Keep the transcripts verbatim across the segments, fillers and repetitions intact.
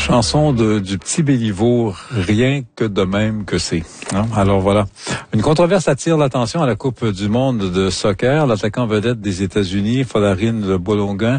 Chanson de, du petit Béliveau, rien que de même que c'est. Hein? Alors voilà. Une controverse attire l'attention à la Coupe du monde de soccer. L'attaquant vedette des États-Unis, Folarin Balogun,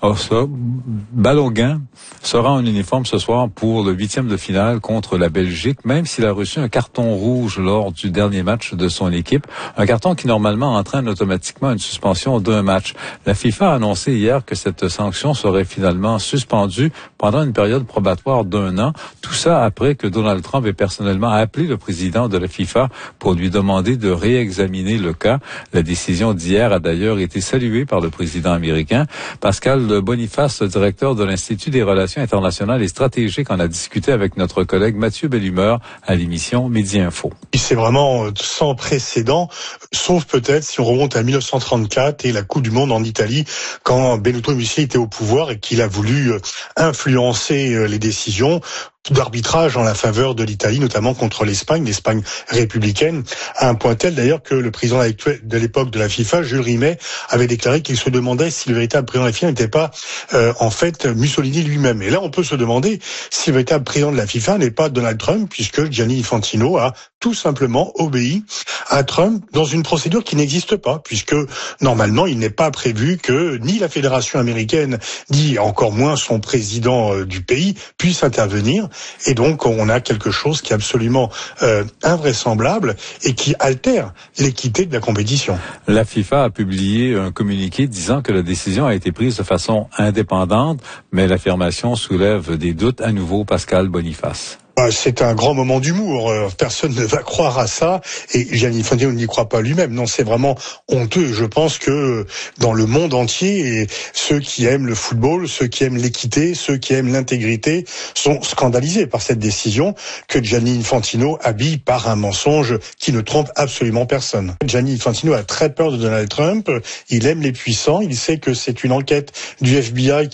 Balogun, sera en uniforme ce soir pour le huitième de finale contre la Belgique, même s'il a reçu un carton rouge lors du dernier match de son équipe. Un carton qui normalement entraîne automatiquement une suspension d'un match. La FIFA a annoncé hier que cette sanction serait finalement suspendue pendant une période probatoire d'un an. Tout ça après que Donald Trump ait personnellement appelé le président de la FIFA pour lui demander de réexaminer le cas. La décision d'hier a d'ailleurs été saluée par le président américain. Pascal Boniface, directeur de l'Institut des relations internationales et stratégiques, en a discuté avec notre collègue Mathieu Bellumeur à l'émission Midi Info. C'est vraiment sans précédent, sauf peut-être si on remonte à dix-neuf cent trente-quatre et la Coupe du Monde en Italie, quand Benito Mussolini était au pouvoir et qu'il a voulu influencer les décisions d'arbitrage en la faveur de l'Italie, notamment contre l'Espagne, l'Espagne républicaine, à un point tel d'ailleurs que le président de l'époque de la FIFA, Jules Rimet, avait déclaré qu'il se demandait si le véritable président de la FIFA n'était pas euh, en fait Mussolini lui-même. Et là, on peut se demander si le véritable président de la FIFA n'est pas Donald Trump, puisque Gianni Infantino a tout simplement obéi à Trump dans une procédure qui n'existe pas, puisque normalement, il n'est pas prévu que ni la Fédération américaine, ni encore moins son président euh, du pays puisse intervenir. Et donc, on a quelque chose qui est absolument euh, invraisemblable et qui altère l'équité de la compétition. La FIFA a publié un communiqué disant que la décision a été prise de façon indépendante, mais l'affirmation soulève des doutes à nouveau. Pascal Boniface. C'est un grand moment d'humour. Personne ne va croire à ça. Et Gianni Infantino n'y croit pas lui-même. Non, c'est vraiment honteux. Je pense que dans le monde entier, ceux qui aiment le football, ceux qui aiment l'équité, ceux qui aiment l'intégrité sont scandalisés par cette décision que Gianni Infantino habille par un mensonge qui ne trompe absolument personne. Gianni Infantino a très peur de Donald Trump. Il aime les puissants. Il sait que c'est une enquête du F B I